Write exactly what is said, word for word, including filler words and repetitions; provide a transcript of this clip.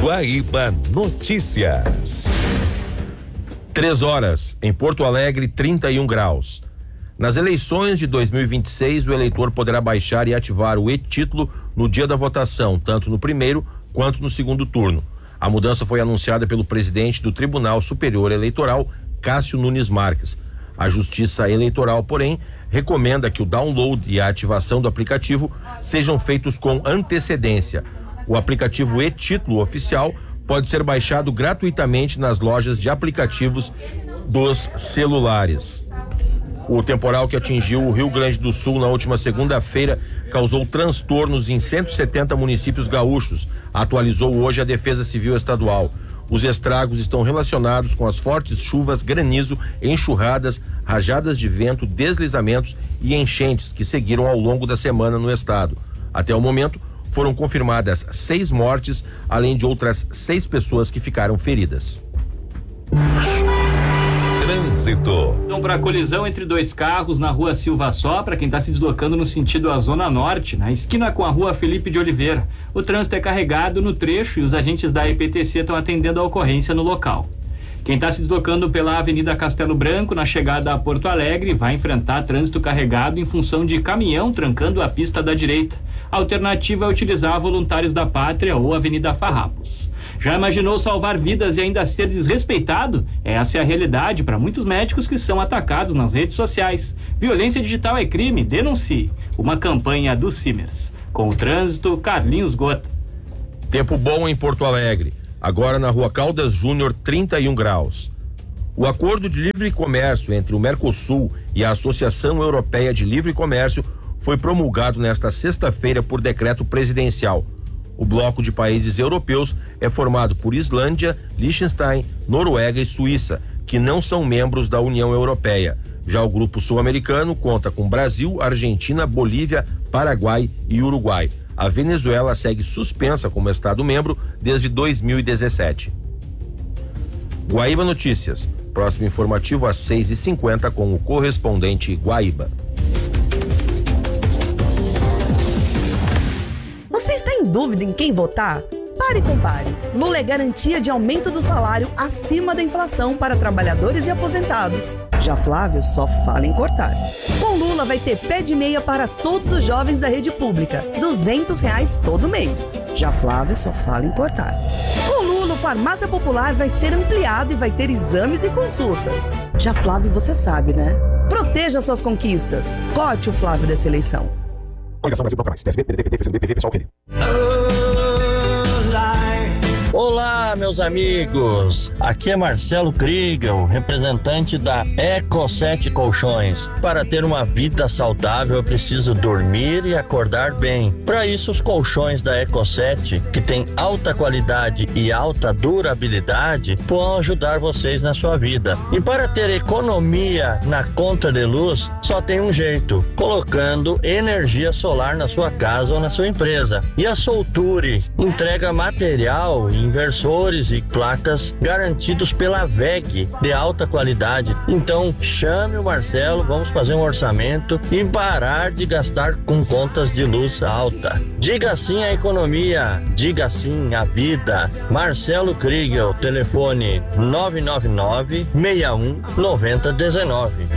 Guaíba Notícias. Três horas, em Porto Alegre, trinta e um graus. Nas eleições de dois mil e vinte e seis, o eleitor poderá baixar e ativar o e-título no dia da votação, tanto no primeiro quanto no segundo turno. A mudança foi anunciada pelo presidente do Tribunal Superior Eleitoral, Cássio Nunes Marques. A Justiça Eleitoral, porém, recomenda que o download e a ativação do aplicativo sejam feitos com antecedência. O aplicativo e-título oficial pode ser baixado gratuitamente nas lojas de aplicativos dos celulares. O temporal que atingiu o Rio Grande do Sul na última segunda-feira causou transtornos em cento e setenta municípios gaúchos, atualizou hoje a Defesa Civil Estadual. Os estragos estão relacionados com as fortes chuvas, granizo, enxurradas, rajadas de vento, deslizamentos e enchentes que seguiram ao longo da semana no estado. Até o momento, foram confirmadas seis mortes, além de outras seis pessoas que ficaram feridas. Trânsito. Então, para a colisão entre dois carros na rua Silva Só, para quem está se deslocando no sentido à Zona Norte, na esquina com a rua Felipe de Oliveira. O trânsito é carregado no trecho e os agentes da E P T C estão atendendo a ocorrência no local. Quem está se deslocando pela Avenida Castelo Branco, na chegada a Porto Alegre, vai enfrentar trânsito carregado em função de caminhão trancando a pista da direita. A alternativa é utilizar Voluntários da Pátria ou Avenida Farrapos. Já imaginou salvar vidas e ainda ser desrespeitado? Essa é a realidade para muitos médicos que são atacados nas redes sociais. Violência digital é crime, denuncie. Uma campanha do Simers. Com o trânsito, Carlinhos Gota. Tempo bom em Porto Alegre. Agora na rua Caldas Júnior, trinta e um graus. O acordo de livre comércio entre o Mercosul e a Associação Europeia de Livre Comércio foi promulgado nesta sexta-feira por decreto presidencial. O bloco de países europeus é formado por Islândia, Liechtenstein, Noruega e Suíça, que não são membros da União Europeia. Já o grupo sul-americano conta com Brasil, Argentina, Bolívia, Paraguai e Uruguai. A Venezuela segue suspensa como Estado-membro desde dois mil e dezessete. Guaíba Notícias. Próximo informativo às seis e cinquenta com o correspondente Guaíba. Você está em dúvida em quem votar? Pare e compare. Lula é garantia de aumento do salário acima da inflação para trabalhadores e aposentados. Já Flávio só fala em cortar. Com Lula vai ter pé de meia para todos os jovens da rede pública, duzentos reais todo mês. Já Flávio só fala em cortar. Com Lula, o Farmácia Popular vai ser ampliado e vai ter exames e consultas. Já Flávio, você sabe, né? Proteja suas conquistas. Corte o Flávio dessa eleição. Coligação Brasil Procura Mais. P S B, P D T, P C do B, P V, Pessoal Rede. Olá, meus amigos. Aqui é Marcelo Kriegel, representante da Eco sete Colchões. Para ter uma vida saudável, é preciso dormir e acordar bem. Para isso, os colchões da Eco sete, que tem alta qualidade e alta durabilidade, vão ajudar vocês na sua vida. E para ter economia na conta de luz, só tem um jeito: colocando energia solar na sua casa ou na sua empresa. E a Solture entrega material, inversores e placas garantidos pela V E G de alta qualidade. Então chame o Marcelo, vamos fazer um orçamento e parar de gastar com contas de luz alta. Diga sim à economia, diga sim à vida. Marcelo Kriegel, telefone nove nove nove, seis um, nove zero um nove.